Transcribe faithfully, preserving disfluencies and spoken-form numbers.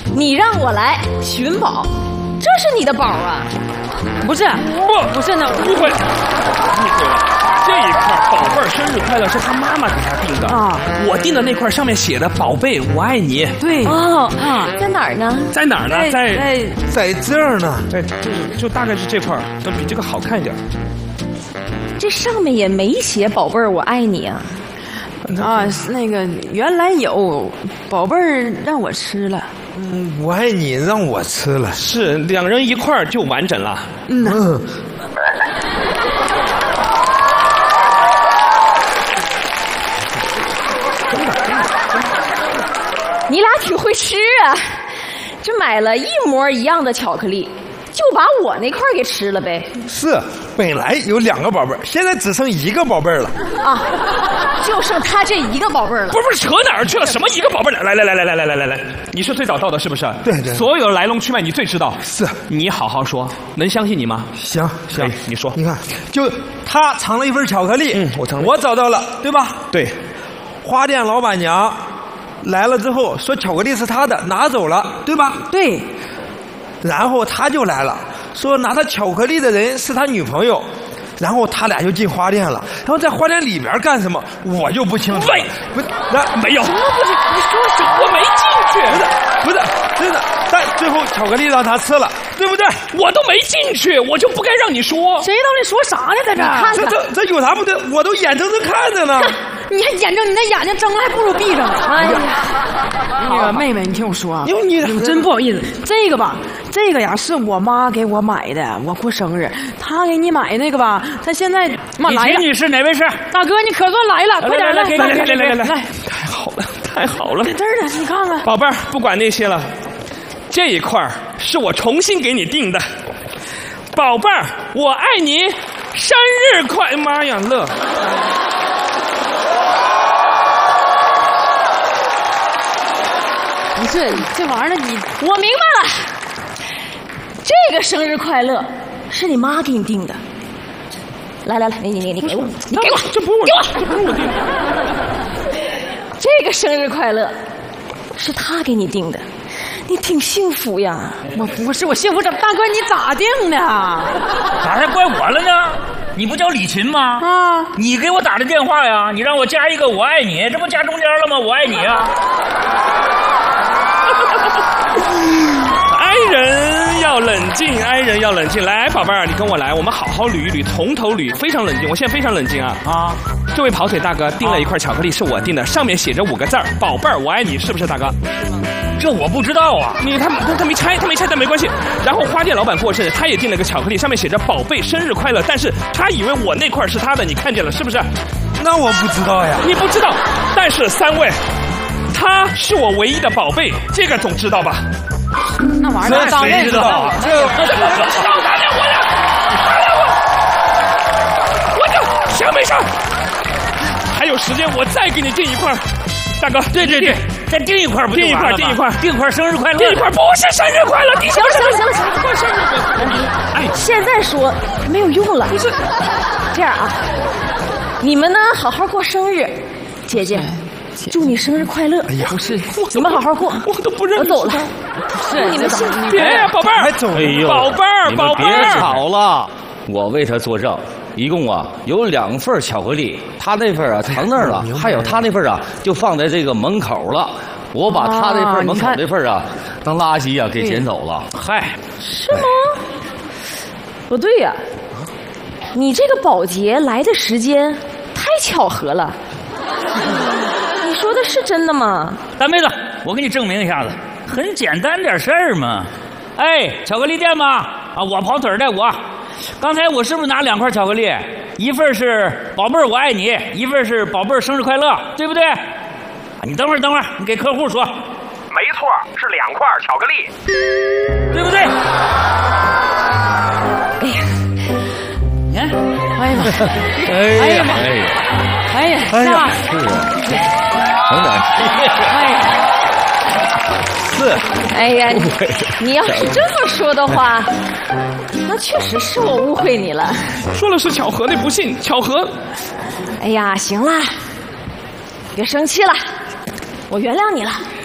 你让我来寻宝，这是你的宝啊？ 不是，不，不是那误会了，误会了。这一块宝贝儿生日快乐是他妈妈给他订的啊，我订的那块上面写的宝贝我爱你。 对哦啊，在哪儿呢？ 在哪儿呢？在在在这儿呢， 在就是就大概是这块儿，都比这个好看一点。 这上面也没写宝贝儿我爱你啊。 啊，那个原来有宝贝儿让我吃了。 嗯，我爱你让我吃了， 是两人一块儿就完整了。 嗯。嗯你俩挺会吃啊，这买了一模一样的巧克力，就把我那块给吃了呗。 是，本来有两个宝贝儿，现在只剩一个宝贝儿了。 啊，就剩他这一个宝贝儿了。 不是不是，扯哪儿去了？什么一个宝贝儿？来来来来来来来来来，你是最早到的，是不是？ 对对。 所有的来龙去脉你最知道。 是。 你好好说，能相信你吗？ 行行， 你说。 你看，就他藏了一份巧克力， 嗯，我藏了， 我找到了，对吧？ 对。 花店老板娘来了之后说巧克力是他的，拿走了，对吧？ 对。 然后他就来了，说拿他巧克力的人是他女朋友，然后他俩就进花店了。然后在花店里边干什么，我就不清楚。 喂， 不是，那没有，什么不是？你说什么？我没进去。 不是，不是，真的。但最后巧克力让他吃了，对不对？ 我都没进去，我就不该让你说。 谁到底说啥呢？在这儿， 看这这这有啥不对？我都眼睁睁看着呢。 你还眼睁，你那眼睛睁了还不如闭上。哎呀，那个妹妹，你听我说啊， 你你真不好意思，这个吧，这个呀是我妈给我买的，我过生日，她给你买那个吧，她现在妈来了。 女士哪位是？ 大哥，你可算来了，快点来来来来来来来， 太好了，太好了， 在这儿呢，你看看。 宝贝儿，不管那些了，这一块是我重新给你订的。宝贝儿，我爱你，生日快！妈呀，乐！ 不是这玩意儿，你我明白了，这个生日快乐是你妈给你定的。来来来，你你你你给我，你给我， 这不是我， 给我， 这不是我定的。 这个生日快乐是他给你定的，你挺幸福呀。 我不是我幸福怎么？大哥你咋定的？ 咋还怪我了呢？你不叫李琴吗？ 啊， 你给我打的电话呀？你让我加一个我爱你，这不加中间了吗？我爱你啊！ 爱人要冷静，爱人要冷静。来，宝贝儿，你跟我来，我们好好捋一捋，从头捋，非常冷静。我现在非常冷静啊！啊，这位跑腿大哥订了一块巧克力，是我订的，上面写着五个字儿：宝贝儿，我爱你，是不是，大哥？ 这我不知道啊。 你他他他没拆，他没拆，但没关系。然后花店老板过生日，他也订了个巧克力，上面写着宝贝生日快乐，但是他以为我那块是他的，你看见了是不是？ 那我不知道呀。 你不知道，但是三位，他是我唯一的宝贝，这个总知道吧？ 那玩意儿当然知道啊。 这少打脸我呀！打脸我！我就想没上。还有时间，我再给你订一块。大哥， 对对对，再订一块不就完了吗？ 订一块，订一块， 订一块生日快乐。 订一块不是生日快乐，你行了行了行了行了，过生日快乐。哎，现在说没有用了。不是，这样啊，你们呢好好过生日，姐姐。祝你生日快乐！ 哎呀， 不是， 你们好好过， 我都不认识。 我走了。 是你们幸别呀，宝贝儿， 还走？ 哎呦， 宝贝儿，宝贝儿， 别吵了，我为他作证，一共啊有两份巧克力，他那份啊藏那儿了，还有他那份啊就放在这个门口了。我把他那份门口那份啊当垃圾啊给捡走了。嗨， 是吗？不对呀，你这个保洁来的时间太巧合了。你说的是真的吗？ 大妹子，我给你证明一下子，很简单点事儿嘛。哎，巧克力店吗？啊，我跑腿的我。刚才我是不是拿两块巧克力？一份是宝贝儿我爱你，一份是宝贝儿生日快乐，对不对？你等会儿等会儿，你给客户说。 没错，是两块巧克力， 对不对？ 哎呀， 你看， 哎呀， 哎呀，哎呀， 哎呀， 哎呀， 是啊，等等， 哎呀， 是， 哎呀，你你要是这么说的话，那确实是我误会你了。 说了是巧合，那不信巧合。 哎呀，行了，别生气了，我原谅你了。